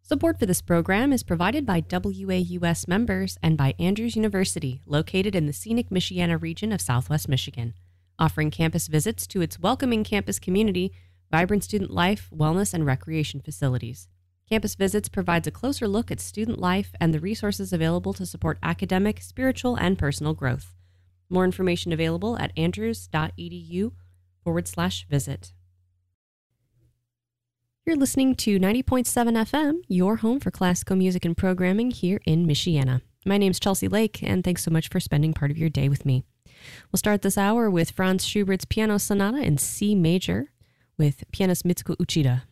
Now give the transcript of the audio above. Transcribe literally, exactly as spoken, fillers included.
Support for this program is provided by W A U S members and by Andrews University, located in the scenic Michiana region of Southwest Michigan, offering campus visits to its welcoming campus community, vibrant student life, wellness, and recreation facilities. Campus Visits provides a closer look at student life and the resources available to support academic, spiritual, and personal growth. More information available at andrews.edu forward slash visit. You're listening to ninety point seven F M, your home for classical music and programming here in Michiana. My name's Chelsea Lake, and thanks so much for spending part of your day with me. We'll start this hour with Franz Schubert's Piano Sonata in C major with pianist Mitsuko Uchida.